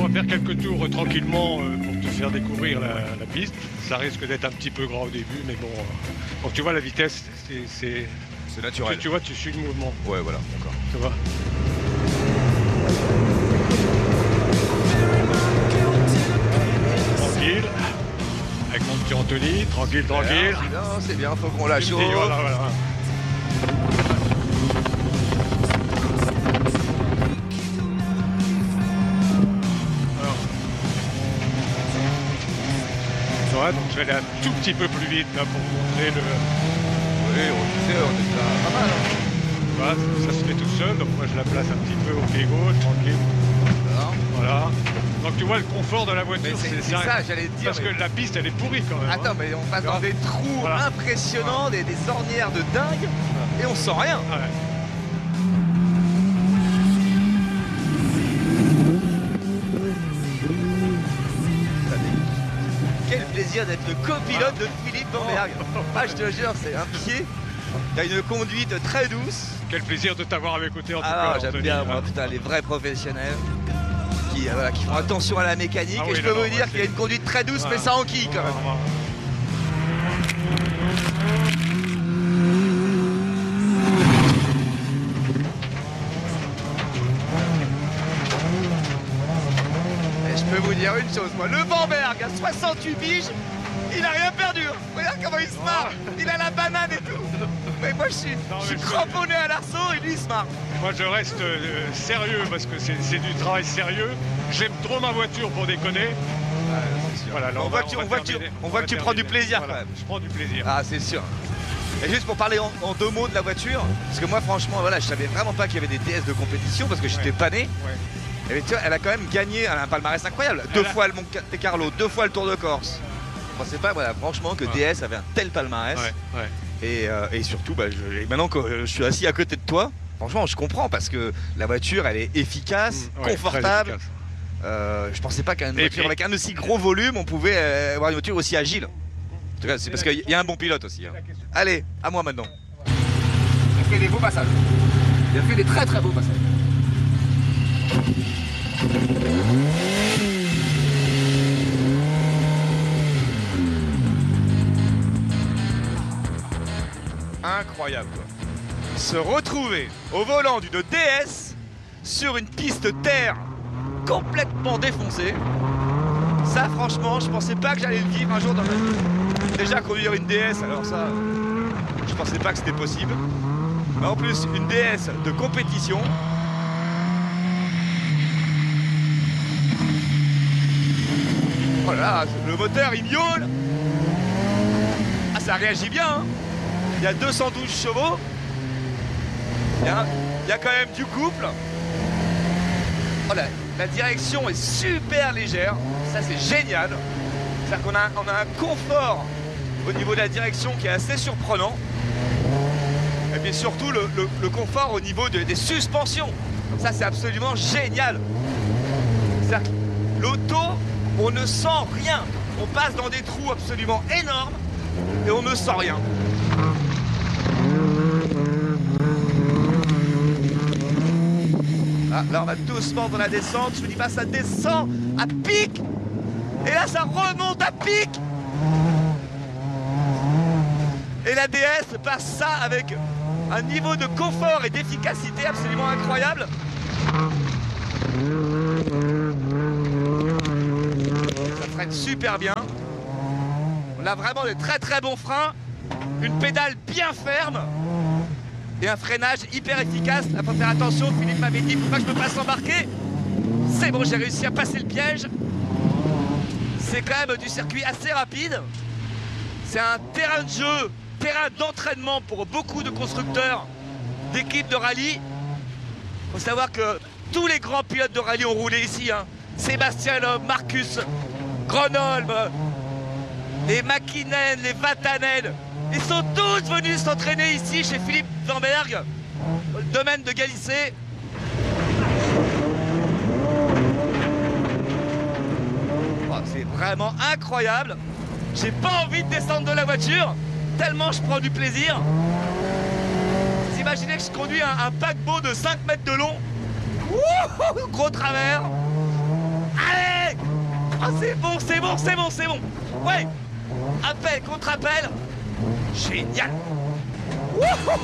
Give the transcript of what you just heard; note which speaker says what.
Speaker 1: va faire quelques tours tranquillement pour te faire découvrir la piste. Ça risque d'être un petit peu grand au début, mais bon. Donc tu vois, la vitesse, c'est
Speaker 2: naturel.
Speaker 1: Tu vois, tu suis le mouvement.
Speaker 2: Ouais, voilà, d'accord.
Speaker 1: Tu vois. Tranquille. Avec mon petit Anthony, tranquille.
Speaker 2: C'est bien, faut qu'on la chauffe.
Speaker 1: Voilà. Donc je vais aller un tout petit peu plus vite là pour montrer le...
Speaker 2: Oui, on est déjà pas mal.
Speaker 1: Voilà, ça se fait tout seul, donc moi je la place un petit peu au pied gauche, tranquille. Voilà. Donc tu vois le confort de la voiture,
Speaker 2: c'est ça, j'allais te dire.
Speaker 1: Parce que la piste elle est pourrie quand même.
Speaker 2: Attends, mais on passe dans des trous impressionnants, des ornières de dingue, et on sent rien.
Speaker 1: Ouais.
Speaker 2: Quel plaisir d'être le copilote de Philippe Vandenberg. Ah, je te jure, c'est un pied. T'as une conduite très douce.
Speaker 1: Quel plaisir de t'avoir à mes côtés en tout cas.
Speaker 2: J'aime bien, moi, putain, les vrais professionnels qui font attention à la mécanique. Et je peux vous dire qu'il y a une conduite très douce, mais ça enquille quand même. Je peux vous dire une chose, moi, le Vandenberg à 68 piges, il a rien perdu. Regarde comment il se marre. Il a la banane et tout. Mais moi je suis cramponné à l'arceau et lui il se marre.
Speaker 1: Moi je reste sérieux parce que c'est du travail sérieux. J'aime trop ma voiture pour déconner. Voilà,
Speaker 2: on voit que tu prends du plaisir quand même.
Speaker 1: Je prends du plaisir.
Speaker 2: Ah, c'est sûr. Et juste pour parler en deux mots de la voiture, parce que moi franchement voilà, je savais vraiment pas qu'il y avait des DS de compétition parce que j'étais pas né. Et tu vois, elle a quand même gagné, elle a un palmarès incroyable. Deux fois le Monte-Carlo, 2 fois le Tour de Corse. Je pensais pas, voilà, franchement, que DS avait un tel palmarès. Et surtout, maintenant que je suis assis à côté de toi, franchement, je comprends parce que la voiture, elle est efficace, confortable. Je pensais pas qu'une voiture avec un aussi gros volume, on pouvait avoir une voiture aussi agile. En tout cas, c'est parce qu'il y a un bon pilote aussi. Allez, à moi maintenant. Il a fait des beaux passages. Il a fait des très très beaux passages. Incroyable quoi. Se retrouver au volant d'une DS sur une piste terre complètement défoncée, ça franchement je pensais pas que j'allais le vivre un jour dans ma vie. Déjà conduire une DS, alors ça je pensais pas que c'était possible, mais en plus une DS de compétition. Oh là là, le moteur il miaule. Ah, ça réagit bien hein. Il y a 212 chevaux. Il y a quand même du couple. Oh, la direction est super légère. Ça c'est génial. C'est-à-dire qu'on a un confort au niveau de la direction qui est assez surprenant. Et puis surtout le confort au niveau des suspensions. Ça c'est absolument génial. C'est-à-dire que l'auto, on ne sent rien. On passe dans des trous absolument énormes et on ne sent rien. Ah, là on va doucement dans la descente. Je vous dis pas, ça descend à pic. Et là ça remonte à pic. Et la DS passe ça avec un niveau de confort et d'efficacité absolument incroyable. Ça freine super bien. On a vraiment des très très bons freins, une pédale bien ferme et un freinage hyper efficace. Il faut faire attention, Philippe m'avait dit, faut pas que je me fasse embarquer. C'est bon, j'ai réussi à passer le piège. C'est quand même du circuit assez rapide. C'est un terrain de jeu, terrain d'entraînement pour beaucoup de constructeurs d'équipes de rallye. Il faut savoir que tous les grands pilotes de rallye ont roulé ici. Hein. Sébastien Loeb, Marcus Gronholm, les Mäkinen, les Vatanen. Ils sont tous venus s'entraîner ici chez Philippe Vandenberg, dans le domaine de Gallicé. Oh, c'est vraiment incroyable. J'ai pas envie de descendre de la voiture, tellement je prends du plaisir. Vous imaginez que je conduis un paquebot de 5 mètres de long. Ouh, gros travers. Allez! Ah, c'est bon, c'est bon, c'est bon, c'est bon. Ouais. Appel contre appel. Génial. Wouhou.